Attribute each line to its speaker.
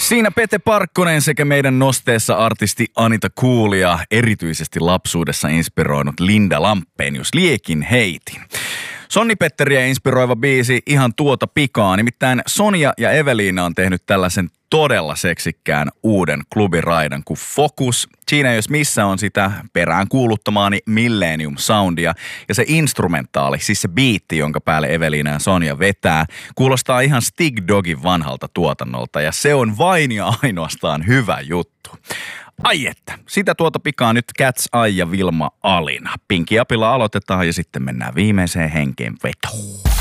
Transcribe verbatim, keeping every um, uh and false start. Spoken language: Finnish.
Speaker 1: Siinä Pete Parkkonen sekä meidän nosteessa artisti Anita Kuulia, erityisesti lapsuudessa inspiroinut Linda Lampenius Liekin heitin. Sonni Petteriä inspiroiva biisi ihan tuota pikaa, nimittäin Sonja ja Eveliina on tehnyt tällaisen todella seksikkään uuden klubiraidan kuin Focus. Siinä jos missä on sitä perään kuuluttamaani Millennium Soundia ja se instrumentaali, siis se biitti, jonka päälle Eveliina ja Sonja vetää, kuulostaa ihan Stig Dogin vanhalta tuotannolta ja se on vain ja ainoastaan hyvä juttu. Ai että, sitä tuota pikaa nyt Cats Eye ja Vilma Alina. Pinki Apilla aloitetaan ja sitten mennään viimeiseen henkeen vetoon.